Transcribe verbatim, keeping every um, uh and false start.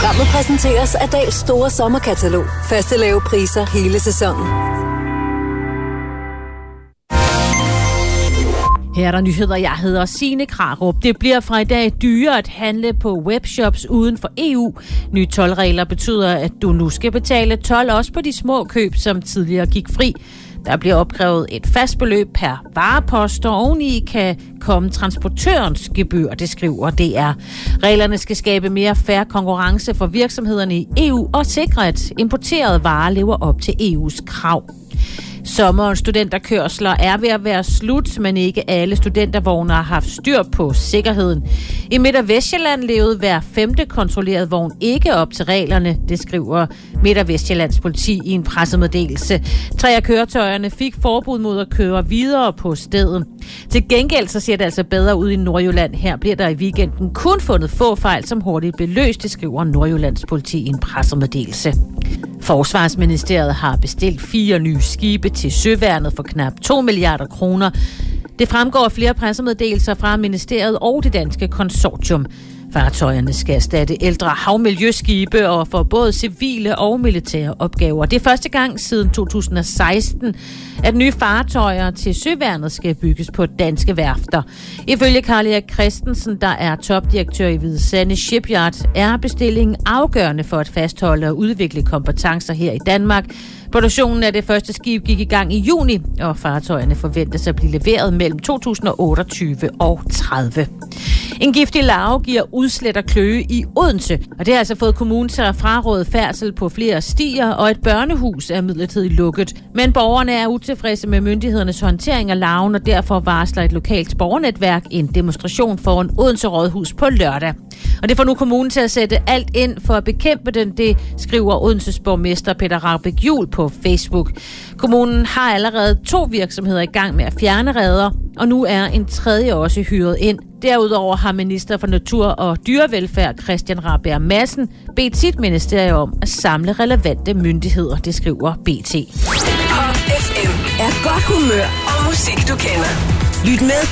Programmet præsenteres af Dahls store sommerkatalog. Faste lave priser hele sæsonen. Her er der nyheder. Jeg hedder Signe Krarup. Det bliver fra i dag dyrere at handle på webshops uden for E U. Nye toldregler betyder, at du nu skal betale told også på de små køb, som tidligere gik fri. Der bliver opkrævet et fast beløb per varepost, og oveni kan komme transportørens gebyr, det skriver D R. Reglerne skal skabe mere fair konkurrence for virksomhederne i E U og sikre, at importerede varer lever op til E U's krav. Sommerens studenterkørsler er ved at være slut, men ikke alle studentervogne har haft styr på sikkerheden. I Midt- og Vestjylland levede hver femte kontrolleret vogn ikke op til reglerne, det skriver Midt- og Vestjyllands politi i en pressemeddelelse. Tre af køretøjerne fik forbud mod at køre videre på stedet. Til gengæld så ser det altså bedre ud i Nordjylland. Her bliver der i weekenden kun fundet få fejl, som hurtigt blev løst, det skriver Nordjyllands politi i en pressemeddelelse. Forsvarsministeriet har bestilt fire nye skibe til Søværnet for knap to milliarder kroner. Det fremgår af flere pressemeddelelser fra ministeriet og det danske konsortium. Fartøjerne skal erstatte ældre havmiljøskibe og for både civile og militære opgaver. Det er første gang siden to tusind og seksten, at nye fartøjer til Søværnet skal bygges på danske værfter. Ifølge Karl Erik Christensen, der er topdirektør i Hvide Sande Shipyard, er bestillingen afgørende for at fastholde og udvikle kompetencer her i Danmark. Produktionen af det første skib gik i gang i juni, og fartøjerne forventes at blive leveret mellem to tusind og otteogtyve og tredive. En giftig larve giver udslæt og kløe i Odense, og det har altså fået kommunen til at fraråde færdsel på flere stier, og et børnehus er midlertidigt lukket. Men borgerne er utilfredse med myndighedernes håndtering af larven, og derfor varsler et lokalt borgernetværk en demonstration foran Odense Rådhus på lørdag. Og det får nu kommunen til at sætte alt ind for at bekæmpe den, det skriver Odenses borgmester Peter Rahbæk Juhl på Facebook. Kommunen har allerede to virksomheder i gang med at fjerne reder, og nu er en tredje også hyret ind. Derudover har minister for Natur og Dyrevelfærd Christian Rabjerg Madsen bedt sit ministerium om at samle relevante myndigheder, det skriver B T. Pop F M er godt humør og musik, du kender. Lyt med